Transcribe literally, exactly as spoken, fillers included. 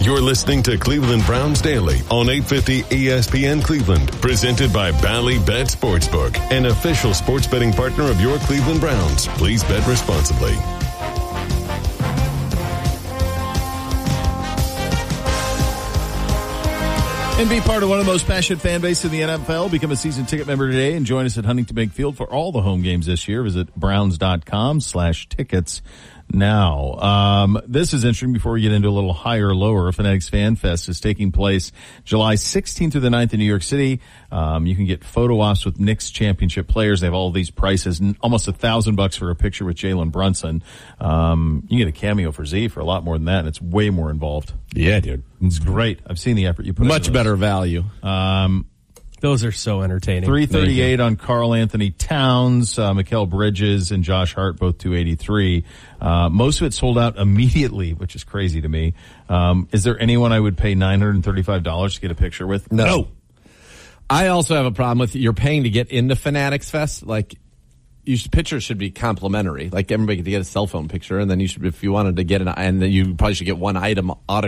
You're listening to Cleveland Browns Daily on eight fifty E S P N Cleveland, presented by Bally Bet Sportsbook, an official sports betting partner of your Cleveland Browns. Please bet responsibly. And be part of one of the most passionate fan bases in the N F L. Become a season ticket member today and join us at Huntington Bank Field for all the home games this year. Visit browns.com slash tickets now. Um, this is interesting before we get into a little higher or lower. Fanatics Fan Fest is taking place July sixteenth through the ninth in New York City. Um, you can get photo ops with Knicks championship players. They have all these prices, almost a thousand bucks for a picture with Jalen Brunson. Um, you can get a cameo for Z for a lot more than that, and it's way more involved. Yeah, dude. It's great. I've seen the effort you put Much into better value. Um, Those are so entertaining. three thirty-eight on Karl Anthony Towns, uh, Mikal Bridges, and Josh Hart, both two eighty-three. Uh, most of it sold out immediately, which is crazy to me. Um, is there anyone I would pay nine hundred thirty-five dollars to get a picture with? No. no. I also have a problem with you're paying to get into Fanatics Fest. Like, you should, pictures should be complimentary. Like, everybody could get a cell phone picture, and then you should, if you wanted to get an, and then you probably should get one item autographed.